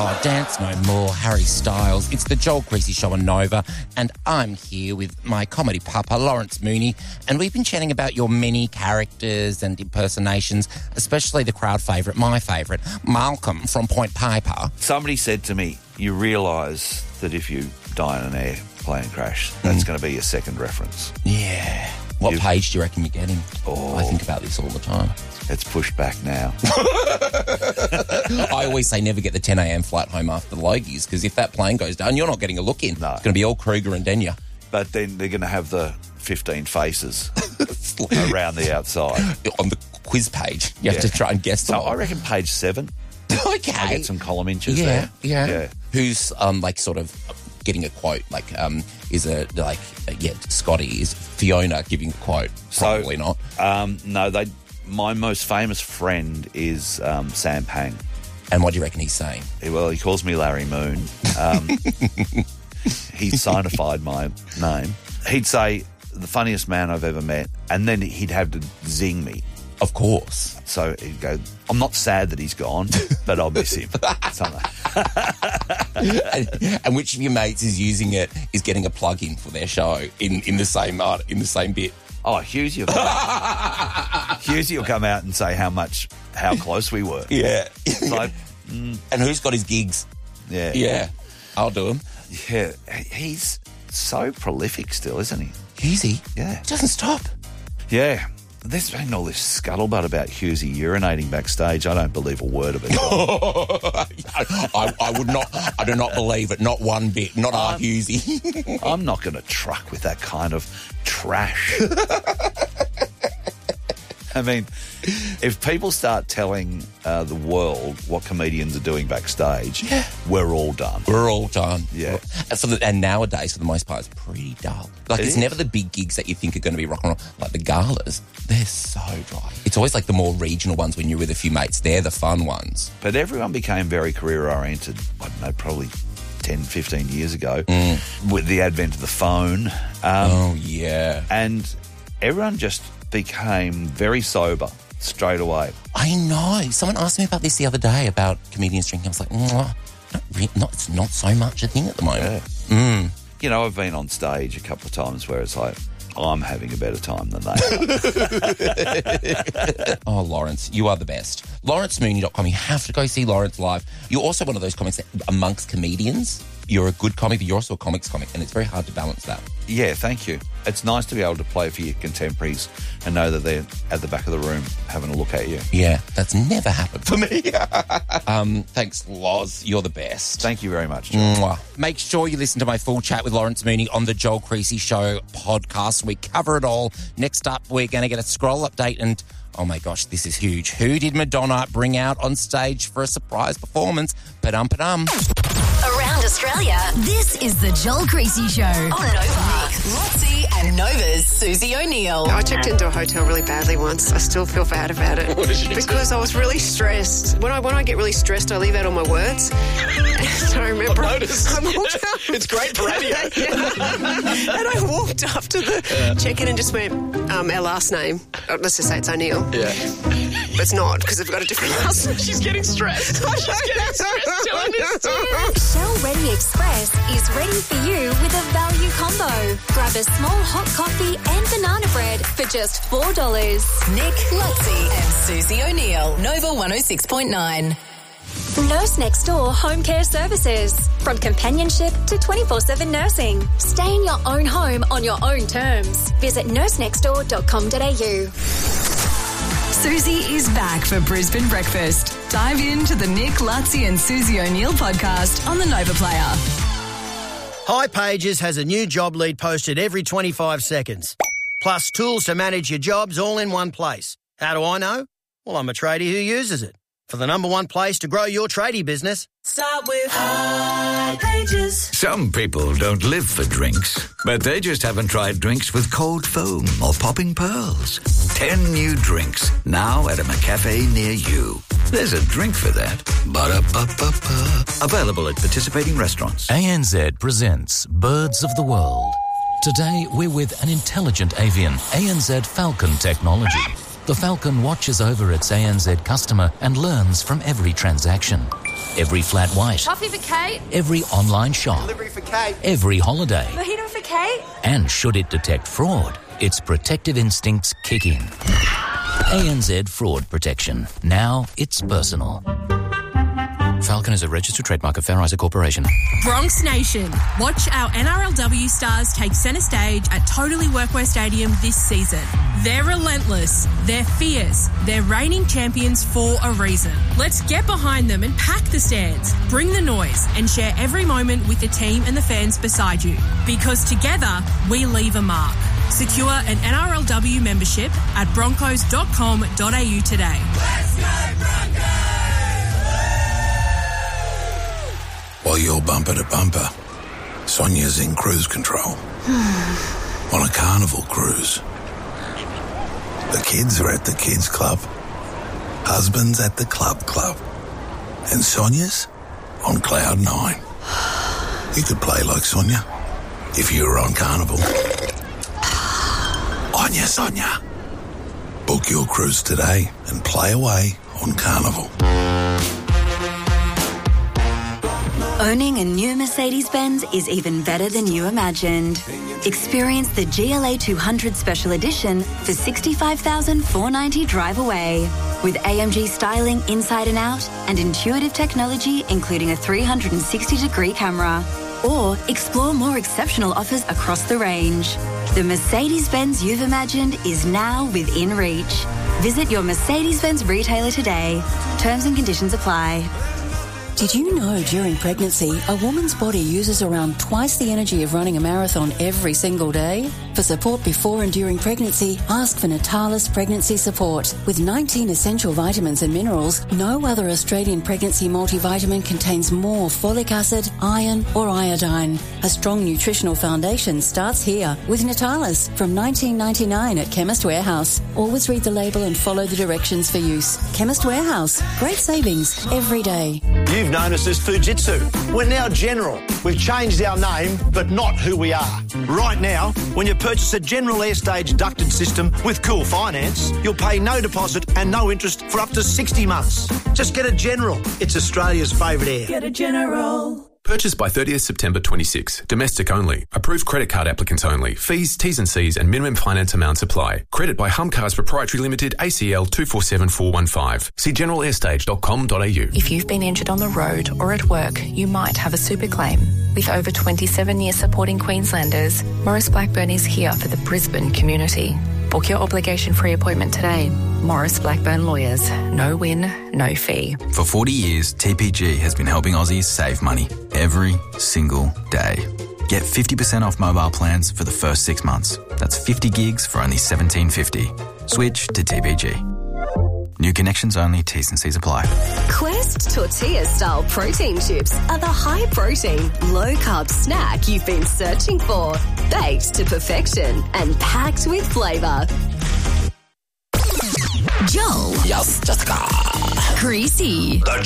Oh, dance no more, Harry Styles. It's the Joel Creasy Show on Nova, and I'm here with my comedy papa, Lawrence Mooney, and we've been chatting about your many characters and impersonations, especially the crowd favourite, my favourite, Malcolm from Point Piper. Somebody said to me, you realise that if you die in an airplane crash, that's going to be your second reference. Yeah. What page do you reckon you're getting? Oh. I think about this all the time. It's pushed back now. I always say never get the 10 a.m. flight home after the Logies, because if that plane goes down, you're not getting a look in. No. It's going to be all Kruger and Denya. But then they're going to have the 15 faces around the outside. On the quiz page, you have to try and guess them. So I reckon page 7. Okay. I get some column inches there. Yeah. Who's, sort of getting a quote, Scotty, is Fiona giving a quote? Probably not. No, my most famous friend is Sam Pang. And what do you reckon he's saying? Well, he calls me Larry Moon. He signified my name. He'd say, the funniest man I've ever met, and then he'd have to zing me. Of course. So he'd go, I'm not sad that he's gone, but I'll miss him. And which of your mates is using it is getting a plug-in for their show in the same bit? Oh, Hughesy will come out and say how close we were. Yeah. Like, And who's got his gigs? Yeah. Yeah. I'll do him. Yeah. He's so prolific still, isn't he? Hughesy? Yeah. He doesn't stop. Yeah. There's been all this scuttlebutt about Hughesy urinating backstage. I don't believe a word of it. I do not believe it. Not one bit. Not our Hughesy. I'm not going to truck with that kind of trash. I mean, if people start telling the world what comedians are doing backstage, we're all done. We're all done. Yeah. And nowadays, for the most part, it's pretty dull. It's never the big gigs that you think are going to be rock and roll. Like the galas, they're so dry. It's always like the more regional ones when you're with a few mates. They're the fun ones. But everyone became very career-oriented, I don't know, probably 10, 15 years ago with the advent of the phone. And everyone just became very sober straight away. I know. Someone asked me about this the other day, about comedians drinking. I was like, it's not so much a thing at the moment. Yeah. You know, I've been on stage a couple of times where it's like, I'm having a better time than they are. Oh, Lawrence, you are the best. LawrenceMooney.com. You have to go see Lawrence live. You're also one of those comics that, amongst comedians, you're a good comic, but you're also a comics comic, and it's very hard to balance that. Yeah, thank you. It's nice to be able to play for your contemporaries and know that they're at the back of the room having a look at you. Yeah, that's never happened for me. Thanks, Loz. You're the best. Thank you very much, Joel. Make sure you listen to my full chat with Lawrence Mooney on the Joel Creasy Show podcast. We cover it all. Next up, we're going to get a scroll update and... oh my gosh, this is huge. Who did Madonna bring out on stage for a surprise performance? Padum. Around Australia, this is the Joel Creasy Show on Nova. Nick, Lotzi and Nova's Susie O'Neill. I checked into a hotel really badly once. I still feel bad about it. What did you do? Because I was really stressed. When I get really stressed, I leave out all my words. So I remember I walked up. It's great for radio. And I walked up to the check-in and just went, our last name. Let's just say it's O'Neill. Yeah. But it's not, because I've got a different last name. She's getting stressed. She's getting stressed telling this story. Shell Ready Express is ready for you with a value combo. Grab a small hot coffee and banana bread for just $4. Nick, Lotzi and Susie O'Neill. Nova 106.9. Nurse Next Door Home Care Services. From companionship to 24/7 nursing. Stay in your own home on your own terms. Visit nursenextdoor.com.au. Susie is back for Brisbane Breakfast. Dive into the Nick, Lutzi and Susie O'Neill podcast on the Nova Player. hipages has a new job lead posted every 25 seconds. Plus tools to manage your jobs all in one place. How do I know? Well, I'm a tradie who uses it. For the number one place to grow your tradie business, start with hipages. Some people don't live for drinks, but they just haven't tried drinks with cold foam or popping pearls. 10 new drinks, now at a McCafe near you. There's a drink for that. Ba-da-ba-ba-ba. Available at participating restaurants. ANZ presents Birds of the World. Today, we're with an intelligent avian, ANZ Falcon technology. The Falcon watches over its ANZ customer and learns from every transaction. every flat white, Coffee for Kate. every online shop, Delivery for Kate. every holiday. Mojito for Kate. And should it detect fraud, its protective instincts kick in. ANZ Fraud Protection. Now it's personal. Falcon is a registered trademark of Fair Isaac Corporation. Bronx Nation. Watch our NRLW stars take centre stage at Totally Workwear Stadium this season. They're relentless, they're fierce, they're reigning champions for a reason. Let's get behind them and pack the stands, bring the noise and share every moment with the team and the fans beside you. Because together, we leave a mark. Secure an NRLW membership at broncos.com.au today. Let's go Broncos! While you're bumper to bumper, Sonia's in cruise control. On a carnival cruise. The kids are at the kids club. Husband's at the club. And Sonia's on cloud 9. You could play like Sonia if you were on carnival. Onya Sonia. Book your cruise today and play away on carnival. Owning a new Mercedes-Benz is even better than you imagined. Experience the GLA 200 Special Edition for $65,490 drive away. With AMG styling inside and out and intuitive technology including a 360-degree camera. Or explore more exceptional offers across the range. The Mercedes-Benz you've imagined is now within reach. Visit your Mercedes-Benz retailer today. Terms and conditions apply. Did you know during pregnancy, a woman's body uses around twice the energy of running a marathon every single day? For support before and during pregnancy, ask for Natalis Pregnancy Support. With 19 essential vitamins and minerals, no other Australian pregnancy multivitamin contains more folic acid, iron or iodine. A strong nutritional foundation starts here with Natalis from $19.99 at Chemist Warehouse. Always read the label and follow the directions for use. Chemist Warehouse. Great savings every day. You've known us as Fujitsu. We're now General. We've changed our name, but not who we are. Right now, when you purchase a General Airstage ducted system with Cool Finance, you'll pay no deposit and no interest for up to 60 months. Just get a General. It's Australia's favourite air. Get a General. Purchased by 30th September 26. Domestic only. Approved credit card applicants only. Fees, T's and C's and minimum finance amounts apply. Credit by Humcars Proprietary Limited, ACL 247415. See generalairstage.com.au. If you've been injured on the road or at work, you might have a super claim. With over 27 years supporting Queenslanders, Maurice Blackburn is here for the Brisbane community. Book your obligation-free appointment today. Maurice Blackburn Lawyers. No win, no fee. For 40 years, TPG has been helping Aussies save money every single day. Get 50% off mobile plans for the first 6 months. That's 50 gigs for only $17.50. Switch to TPG. New connections only, T's and C's apply. Quest tortilla-style protein chips are the high-protein, low-carb snack you've been searching for. Baked to perfection and packed with flavour. Joel. Yes, Jessica. Greasy.